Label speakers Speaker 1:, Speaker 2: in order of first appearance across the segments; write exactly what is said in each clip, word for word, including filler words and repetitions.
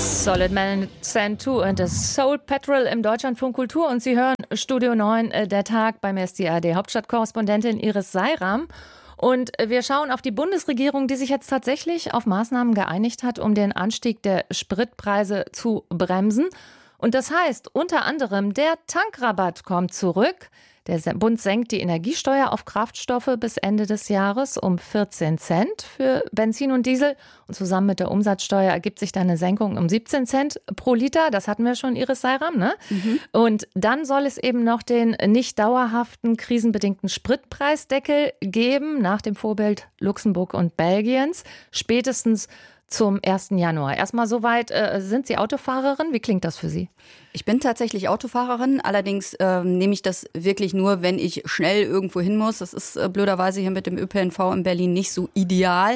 Speaker 1: Solid Man Sand zwei und das Soul Patrol im Deutschlandfunk Kultur. Und Sie hören Studio neun, äh, der Tag. Bei mir ist die A R D-Hauptstadtkorrespondentin Iris Seiram. Und wir schauen auf die Bundesregierung, die sich jetzt tatsächlich auf Maßnahmen geeinigt hat, um den Anstieg der Spritpreise zu bremsen. Und das heißt, unter anderem, der Tankrabatt kommt zurück. Der Bund senkt die Energiesteuer auf Kraftstoffe bis Ende des Jahres um vierzehn Cent für Benzin und Diesel. Und zusammen mit der Umsatzsteuer ergibt sich dann eine Senkung um siebzehn Cent pro Liter. Das hatten wir schon, Iris Seiram, ne? Mhm. Und dann soll es eben noch den nicht dauerhaften, krisenbedingten Spritpreisdeckel geben, nach dem Vorbild Luxemburg und Belgiens, spätestens zum ersten Januar. Erstmal soweit, äh, sind Sie Autofahrerin? Wie klingt das für Sie?
Speaker 2: Ich bin tatsächlich Autofahrerin, allerdings äh, nehme ich das wirklich nur, wenn ich schnell irgendwo hin muss. Das ist äh, blöderweise hier mit dem Ö P N V in Berlin nicht so ideal.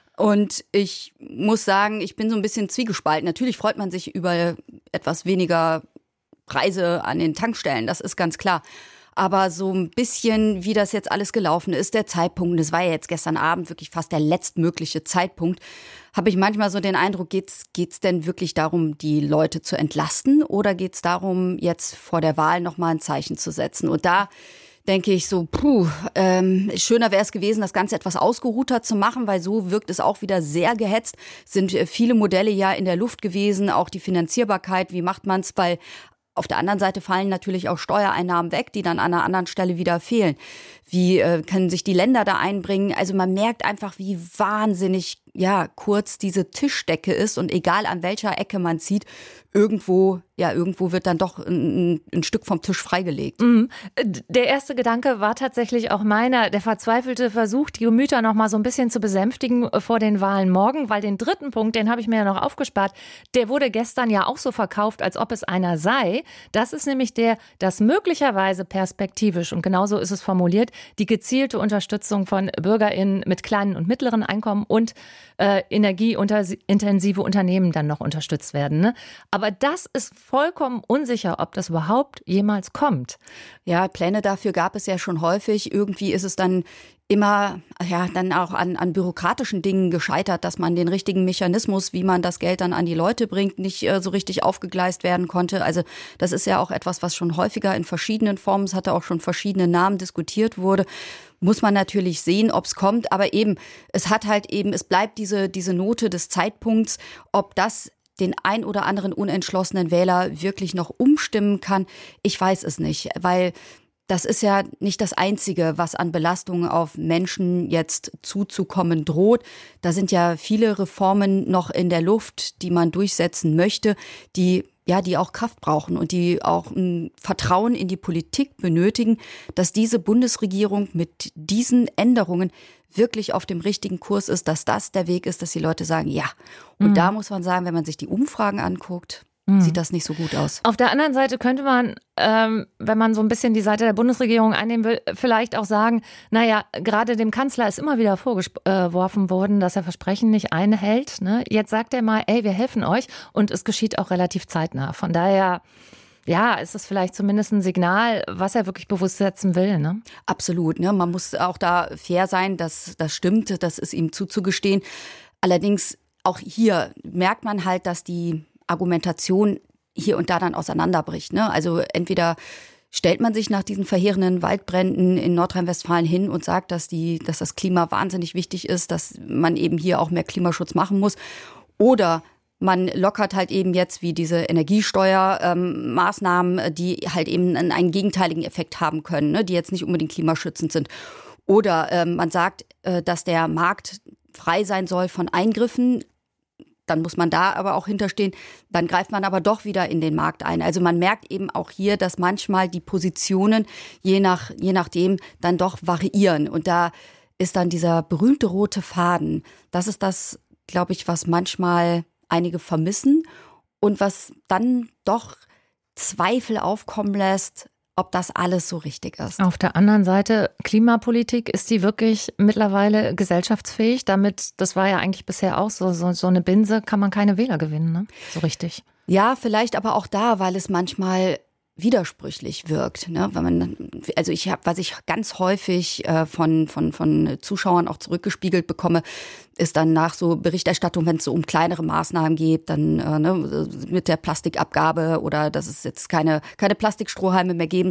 Speaker 2: Und ich muss sagen, ich bin so ein bisschen zwiegespalten. Natürlich freut man sich über etwas weniger Preise an den Tankstellen, das ist ganz klar. Aber so ein bisschen, wie das jetzt alles gelaufen ist, der Zeitpunkt, das war ja jetzt gestern Abend wirklich fast der letztmögliche Zeitpunkt, habe ich manchmal so den Eindruck, geht's geht's denn wirklich darum, die Leute zu entlasten oder geht's darum, jetzt vor der Wahl nochmal ein Zeichen zu setzen? Und da denke ich so, puh, ähm, schöner wäre es gewesen, das Ganze etwas ausgeruhter zu machen, weil so wirkt es auch wieder sehr gehetzt. Sind viele Modelle ja in der Luft gewesen, auch die Finanzierbarkeit, wie macht man's, weil auf der anderen Seite fallen natürlich auch Steuereinnahmen weg, die dann an einer anderen Stelle wieder fehlen. Wie äh, können sich die Länder da einbringen? Also man merkt einfach, wie wahnsinnig ja kurz diese Tischdecke ist und egal an welcher Ecke man zieht, irgendwo ja irgendwo wird dann doch ein, ein Stück vom Tisch freigelegt.
Speaker 1: Mhm. Der erste Gedanke war tatsächlich auch meiner, der verzweifelte Versuch, die Gemüter noch mal so ein bisschen zu besänftigen vor den Wahlen morgen, weil den dritten Punkt, den habe ich mir ja noch aufgespart, der wurde gestern ja auch so verkauft, als ob es einer sei. Das ist nämlich der, dass möglicherweise perspektivisch, und genauso ist es formuliert, die gezielte Unterstützung von BürgerInnen mit kleinen und mittleren Einkommen und äh, energieintensive Unternehmen dann noch unterstützt werden. Ne? Aber das ist vollkommen unsicher, ob das überhaupt jemals kommt.
Speaker 2: Ja, Pläne dafür gab es ja schon häufig. Irgendwie ist es dann immer ja dann auch an, an bürokratischen Dingen gescheitert, dass man den richtigen Mechanismus, wie man das Geld dann an die Leute bringt, nicht äh, so richtig aufgegleist werden konnte. Also das ist ja auch etwas, was schon häufiger in verschiedenen Formen, es hatte auch schon verschiedene Namen diskutiert wurde. Muss man natürlich sehen, ob es kommt. Aber eben, es hat halt eben, es bleibt diese, diese Note des Zeitpunkts, ob das den ein oder anderen unentschlossenen Wähler wirklich noch umstimmen kann. Ich weiß es nicht, weil das ist ja nicht das Einzige, was an Belastungen auf Menschen jetzt zuzukommen droht. Da sind ja viele Reformen noch in der Luft, die man durchsetzen möchte, die ja, die auch Kraft brauchen und die auch ein Vertrauen in die Politik benötigen, dass diese Bundesregierung mit diesen Änderungen wirklich auf dem richtigen Kurs ist, dass das der Weg ist, dass die Leute sagen, ja. Und mhm. da muss man sagen, wenn man sich die Umfragen anguckt, mhm. sieht das nicht so gut aus.
Speaker 1: Auf der anderen Seite könnte man, ähm, wenn man so ein bisschen die Seite der Bundesregierung einnehmen will, vielleicht auch sagen, naja, gerade dem Kanzler ist immer wieder vorgeworfen worden, dass er Versprechen nicht einhält. Ne? Jetzt sagt er mal, ey, wir helfen euch und es geschieht auch relativ zeitnah. Von daher, ja, ist es vielleicht zumindest ein Signal, was er wirklich bewusst setzen will. Ne?
Speaker 2: Absolut. Ne? Man muss auch da fair sein, dass das stimmt, das ist ihm zuzugestehen. Allerdings auch hier merkt man halt, dass die Argumentation hier und da dann auseinanderbricht. Ne? Also entweder stellt man sich nach diesen verheerenden Waldbränden in Nordrhein-Westfalen hin und sagt, dass, die, dass das Klima wahnsinnig wichtig ist, dass man eben hier auch mehr Klimaschutz machen muss. Oder man lockert halt eben jetzt wie diese Energiesteuermaßnahmen, ähm, die halt eben einen, einen gegenteiligen Effekt haben können, ne? Die jetzt nicht unbedingt klimaschützend sind. Oder ähm, man sagt, äh, dass der Markt frei sein soll von Eingriffen. Dann muss man da aber auch hinterstehen, dann greift man aber doch wieder in den Markt ein. Also man merkt eben auch hier, dass manchmal die Positionen je nach, je nachdem dann doch variieren. Und da ist dann dieser berühmte rote Faden. Das ist das, glaube ich, was manchmal einige vermissen und was dann doch Zweifel aufkommen lässt, ob das alles so richtig ist.
Speaker 1: Auf der anderen Seite, Klimapolitik, ist die wirklich mittlerweile gesellschaftsfähig? Damit, das war ja eigentlich bisher auch so, so, so eine Binse, kann man keine Wähler gewinnen, ne? So richtig.
Speaker 2: Ja, vielleicht aber auch da, weil es manchmal widersprüchlich wirkt, ne? Wenn man, also ich habe, was ich ganz häufig äh, von von von Zuschauern auch zurückgespiegelt bekomme, ist dann nach so Berichterstattung, wenn es so um kleinere Maßnahmen geht, dann äh, ne, mit der Plastikabgabe oder dass es jetzt keine keine Plastikstrohhalme mehr geben